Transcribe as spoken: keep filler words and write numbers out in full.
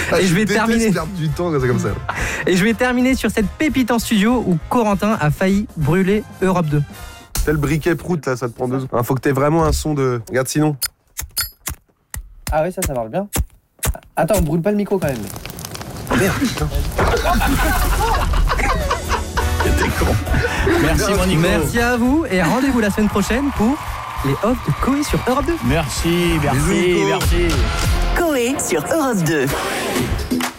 Ah, Et je vais déteste terminer. perdre du temps quand c'est comme ça. Et je vais terminer sur cette pépite en studio où Corentin a failli brûler Europe deux. Tel briquet prout là, ça te prend deux secondes. Hein, faut que t'aies vraiment un son de. Regarde sinon. Ah oui, ça, ça marche bien. Attends, on brûle pas le micro quand même. Merde, putain. Merci mon Nico. Merci à vous et rendez-vous la semaine prochaine pour les offs de Coé sur Europe deux. Merci, merci, Bisous, Nico. merci. Coé sur Europe deux.